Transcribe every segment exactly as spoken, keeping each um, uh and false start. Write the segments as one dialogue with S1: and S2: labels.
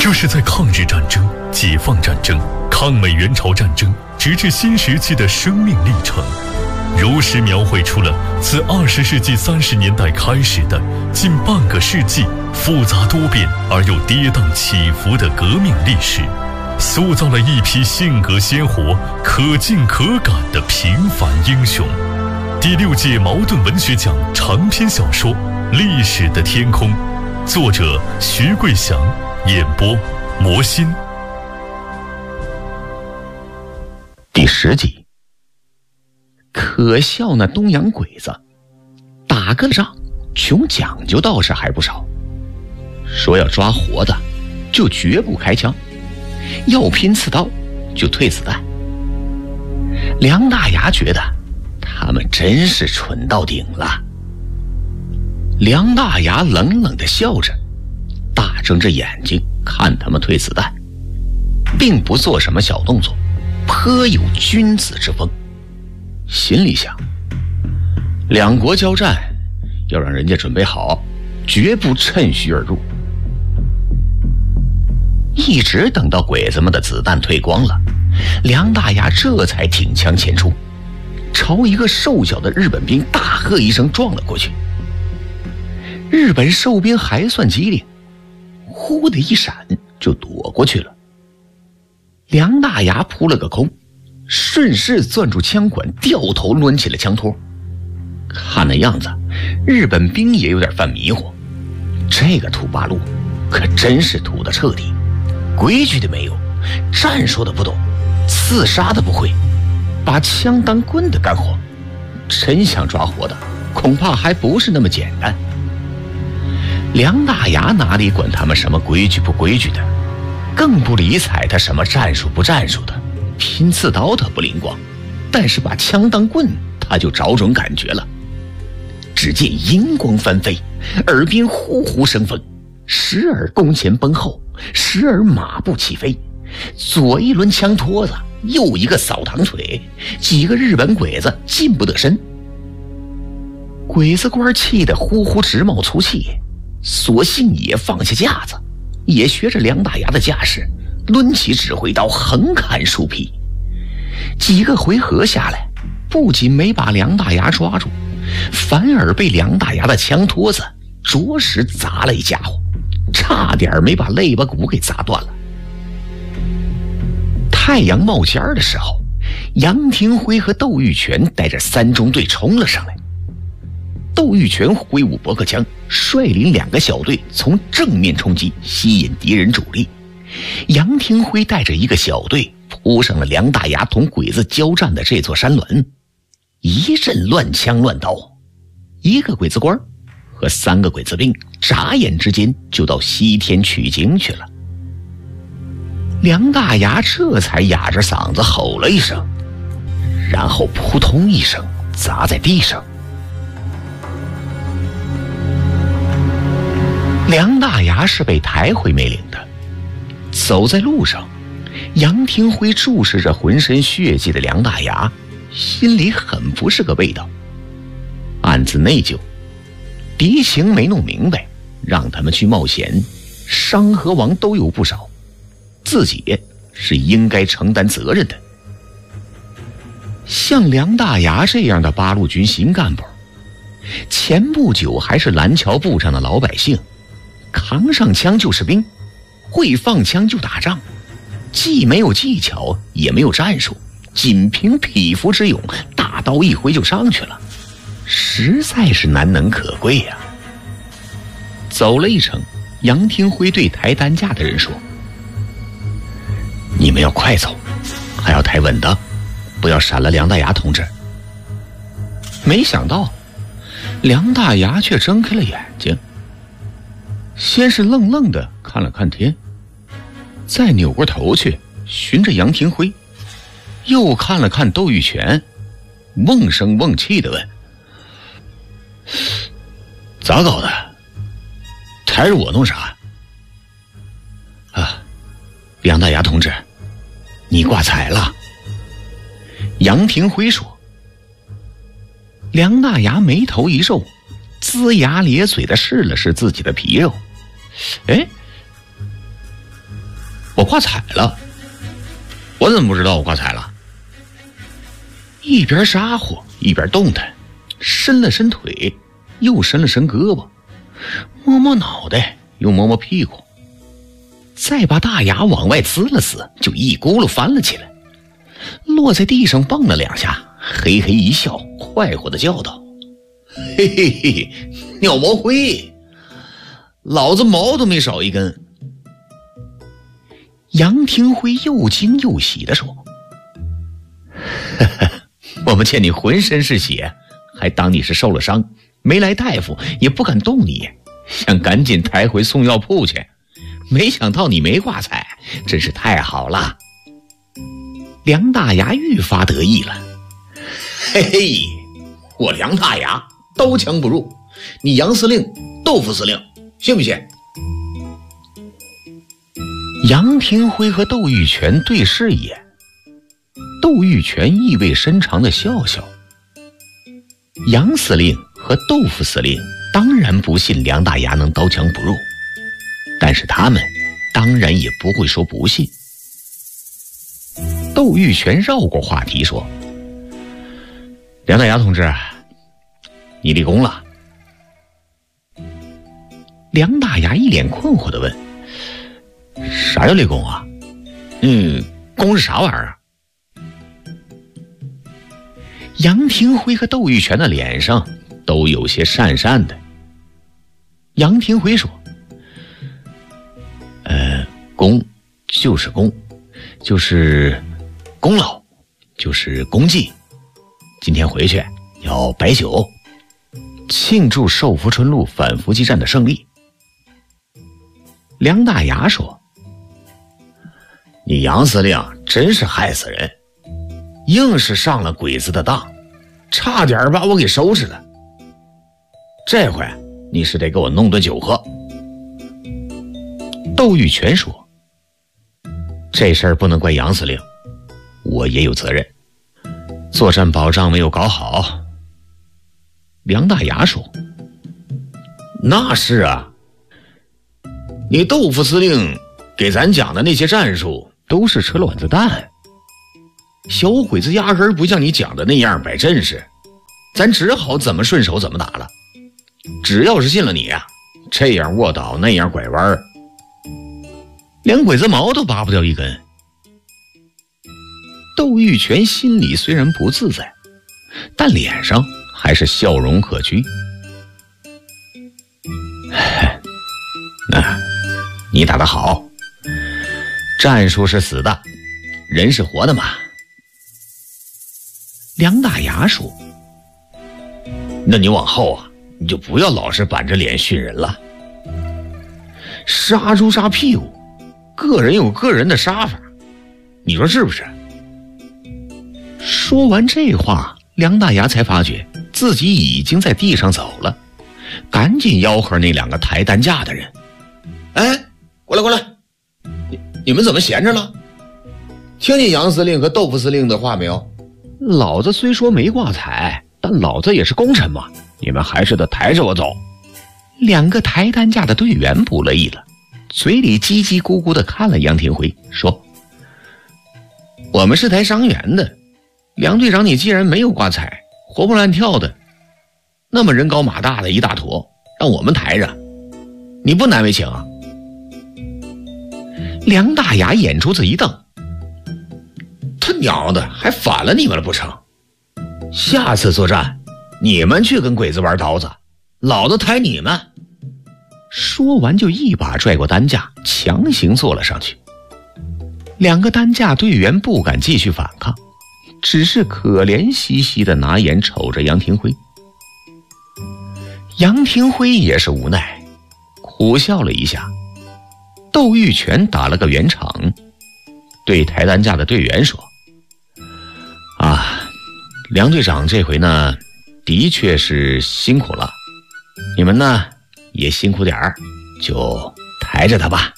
S1: 这是在抗日战争、解放战争、抗美援朝战争，直至新石器的生命历程，如实描绘出了自二十世纪三十年代开始的近半个世纪复杂多变而又跌宕起伏的革命历史，塑造了一批性格鲜活、可敬可感的平凡英雄。第六届茅盾文学奖长篇小说《历史的天空》，作者徐桂祥，演播魔心。
S2: 第十集。可笑那东洋鬼子，打个仗穷讲究倒是还不少，说要抓活的就绝不开枪，要拼刺刀就退子弹。梁大牙觉得他们真是蠢到顶了。梁大牙冷冷地笑着，大睁着眼睛看他们退子弹，并不做什么小动作，颇有君子之风。心里想，两国交战要让人家准备好，绝不趁虚而入。一直等到鬼子们的子弹退光了，梁大牙这才挺枪前出，朝一个瘦小的日本兵大喝一声撞了过去。日本瘦兵还算机灵，忽的一闪就躲过去了。梁大牙扑了个空，顺势攥住枪管，掉头抡起了枪托。看那样子，日本兵也有点犯迷糊，这个土八路可真是土得彻底，规矩的没有，战术的不懂，刺杀的不会，把枪当棍的干活，真想抓活的恐怕还不是那么简单。梁大牙哪里管他们什么规矩不规矩的，更不理睬他什么战术不战术的，拼刺刀他不灵光，但是把枪当棍他就找准感觉了。只见银光翻飞，耳边呼呼生风，时而弓前奔后，时而马步起飞，左一轮枪托子，右一个扫堂腿，几个日本鬼子近不得身。鬼子官气得呼呼直冒粗气，索性也放下架子，也学着梁大牙的架势，抡起指挥刀横砍竖劈。几个回合下来，不仅没把梁大牙抓住，反而被梁大牙的枪托子着实砸了一家伙，差点没把肋巴骨给砸断了。太阳冒尖的时候，杨廷辉和窦玉泉带着三中队冲了上来。窦玉泉挥舞驳壳枪，率领两个小队从正面冲击，吸引敌人主力。杨廷辉带着一个小队扑上了梁大牙同鬼子交战的这座山峦，一阵乱枪乱刀，一个鬼子官和三个鬼子兵眨眼之间就到西天取经去了。梁大牙这才哑着嗓子吼了一声，然后扑通一声砸在地上。梁大牙是被抬回梅岭的，走在路上，杨廷辉注视着浑身血迹的梁大牙，心里很不是个味道，暗自内疚，敌情没弄明白，让他们去冒险，伤和亡都有不少，自己是应该承担责任的。像梁大牙这样的八路军新干部，前不久还是蓝桥部上的老百姓，扛上枪就是兵，会放枪就打仗，既没有技巧也没有战术，仅凭匹夫之勇，大刀一挥就上去了，实在是难能可贵呀、啊。走了一程，杨廷辉对抬担架的人说：“你们要快走，还要抬稳当，不要闪了梁大牙同志。”没想到梁大牙却睁开了眼睛，先是愣愣地看了看天，再扭过头去循着杨廷辉，又看了看窦玉泉，瓮声瓮气地问：“咋搞的？抬着我弄啥？”啊，梁大牙同志，你挂彩了。杨廷辉说。梁大牙眉头一皱，龇牙咧嘴地试了试自己的皮肉，哎， 我挂彩了。我怎么不知道我挂彩了？一边撒火一边动弹，伸了伸腿，又伸了伸胳膊，摸摸脑袋，又摸摸屁股，再把大牙往外呲了呲，就一咕噜翻了起来，落在地上蹦了两下，嘿嘿一笑，快活地叫道：嘿嘿嘿，鸟毛灰，老子毛都没少一根。杨廷辉又惊又喜地说：呵呵，我们见你浑身是血，还当你是受了伤，没来大夫也不敢动你，想赶紧抬回送药铺去，没想到你没挂彩，真是太好了。梁大牙愈发得意了：嘿嘿，我梁大牙刀枪不入，你杨司令、豆腐司令，信不信？杨廷辉和窦玉泉对视一眼，窦玉泉意味深长地笑笑。杨司令和豆腐司令当然不信梁大牙能刀枪不入，但是他们当然也不会说不信。窦玉泉绕过话题说：梁大牙同志，你立功了。梁大牙一脸困惑地问：啥叫立功啊？嗯，功是啥玩意儿啊？杨廷辉和窦玉泉的脸上都有些讪讪的。杨廷辉说：呃，功就是功，就是功劳，就是功绩。今天回去要摆酒，庆祝寿福春路反伏击战的胜利。梁大牙说：你杨司令真是害死人，硬是上了鬼子的当，差点把我给收拾了。这回你是得给我弄顿酒喝。窦玉泉说：这事儿不能怪杨司令，我也有责任，作战保障没有搞好。梁大牙说：那是啊，你豆腐司令给咱讲的那些战术都是车卵子弹，小鬼子压根儿不像你讲的那样摆阵势，咱只好怎么顺手怎么打了。只要是信了你啊，这样卧倒那样拐弯，连鬼子毛都拔不掉一根。窦玉泉心里虽然不自在，但脸上还是笑容可掬。那你打得好，战术是死的，人是活的嘛。梁大牙说：那你往后啊，你就不要老是板着脸训人了，杀猪杀屁股，个人有个人的杀法，你说是不是？说完这话，梁大牙才发觉自己已经在地上走了，赶紧吆喝那两个抬担架的人：哎，过来过来，你你们怎么闲着了？听见杨司令和豆腐司令的话没有？老子虽说没挂彩，但老子也是功臣嘛，你们还是得抬着我走。两个抬担架的队员不乐意了，嘴里叽叽咕咕地看了杨廷辉，说：我们是抬伤员的，梁队长你既然没有挂彩，活蹦乱跳的，那么人高马大的一大坨，让我们抬着，你不难为情啊？梁大牙眼珠子一瞪：他娘的，还反了你们了不成？下次作战你们去跟鬼子玩刀子，老子抬你们。说完就一把拽过担架，强行坐了上去。两个担架队员不敢继续反抗，只是可怜兮兮的拿眼瞅着杨廷辉。杨廷辉也是无奈，苦笑了一下。窦玉泉打了个圆场，对抬担架的队员说：啊，梁队长这回呢的确是辛苦了，你们呢也辛苦点儿，就抬着他吧。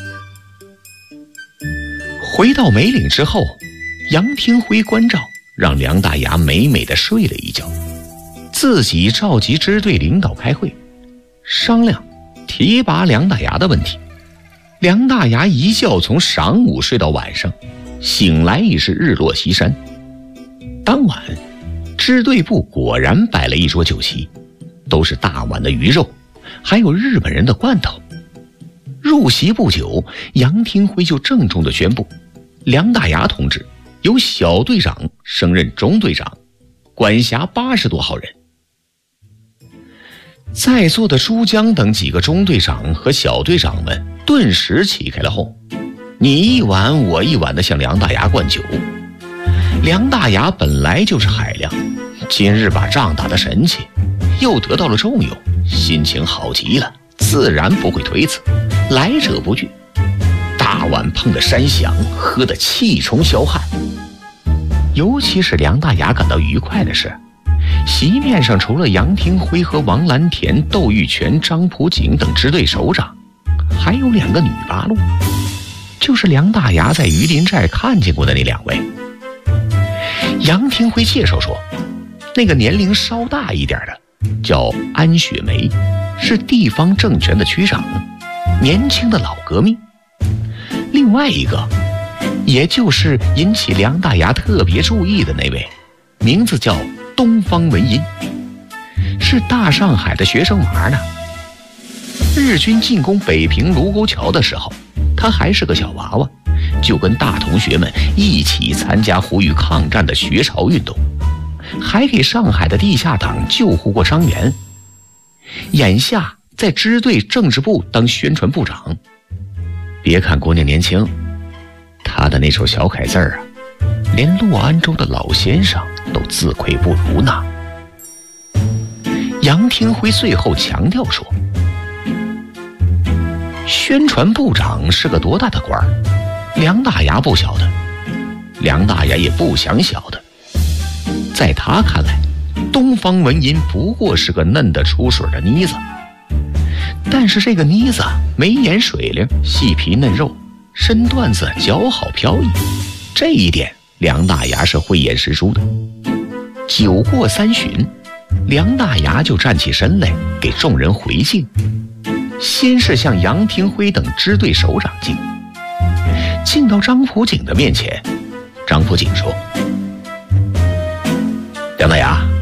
S2: 回到梅岭之后，杨廷辉关照让梁大牙美美的睡了一觉，自己召集支队领导开会，商量提拔梁大牙的问题。 梁大牙一觉从晌午睡到晚上，醒来已是日落西山。当晚，支队部果然摆了一桌酒席，都是大碗的鱼肉，还有日本人的罐头。入席不久，杨廷辉就郑重地宣布，梁大牙同志由小队长升任中队长，管辖八十多号人。在座的朱江等几个中队长和小队长们顿时起开了哄，你一碗我一碗的向梁大牙灌酒。梁大牙本来就是海量，今日把仗打得神气，又得到了重用，心情好极了，自然不会推辞，来者不拒。大碗碰得山响，喝得气冲霄汉。尤其是梁大牙感到愉快的是，席面上除了杨廷辉和王蓝田、窦玉泉、张普景等支队首长，还有两个女八路，就是梁大牙在榆林寨看见过的那两位。杨廷辉介绍说，那个年龄稍大一点的叫安雪梅，是地方政权的区长，年轻的老革命。另外一个，也就是引起梁大牙特别注意的那位，名字叫东方文音，是大上海的学生娃呢。日军进攻北平卢沟桥的时候，他还是个小娃娃，就跟大同学们一起参加呼吁抗战的学潮运动，还给上海的地下党救护过伤员。眼下在支队政治部当宣传部长。别看姑娘年轻，她的那手小楷字儿啊，连洛安州的老先生都自愧不如呢。杨廷辉最后强调说，宣传部长是个多大的官儿，梁大牙不晓得，梁大牙也不想晓得。在他看来，东方文音不过是个嫩得出水的妮子，但是这个妮子眉眼水灵，细皮嫩肉，身段子姣好飘逸，这一点梁大牙是慧眼识珠的。酒过三巡，梁大牙就站起身来给众人回敬，先是向杨廷辉等支队首长敬，敬到张普景的面前，张普景说，梁大牙，